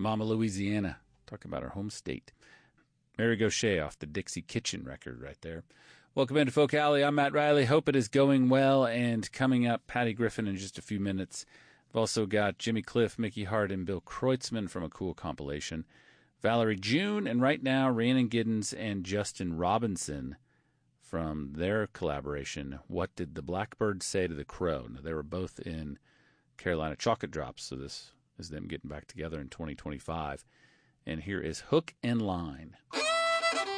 Mama Louisiana. Talking about our home state. Mary Gauthier off the Dixie Kitchen record right there. Welcome into Folk Alley. I'm Matt Riley. Hope it is going well. And coming up, Patty Griffin in just a few minutes. I've also got Jimmy Cliff, Mickey Hart, and Bill Kreutzmann from a cool compilation. Valerie June, and right now, Rhiannon Giddens and Justin Robinson from their collaboration, What Did the Blackbird Say to the Crow? Now, they were both in Carolina Chocolate Drops, so this is them getting back together in 2025. And here is Hook and Line.